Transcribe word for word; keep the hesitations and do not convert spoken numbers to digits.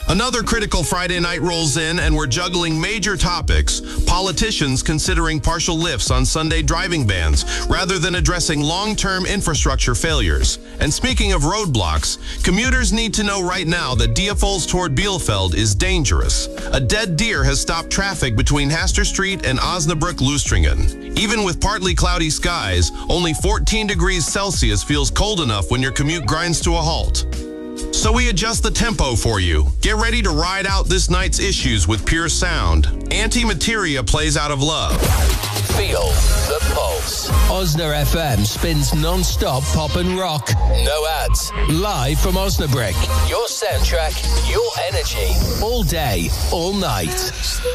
Another critical Friday night rolls in, and we're juggling major topics. Politicians considering partial lifts on Sunday driving bans rather than addressing long-term infrastructure failures. And speaking of roadblocks, commuters need to know right now that Diepholz toward Bielefeld is dangerous. A dead deer has stopped traffic between Haster Street and Osnabrück-Lustringen. Even with partly cloudy skies, only fourteen degrees Celsius feels cold enough when your commute grinds to a halt. So we adjust the tempo for you. Get ready to ride out this night's issues with pure sound. Antimateria plays Out of Love. Feel the pulse. Osna F M spins non-stop pop and rock. No ads. Live from Osnabrück. Your soundtrack, your energy. All day, all night.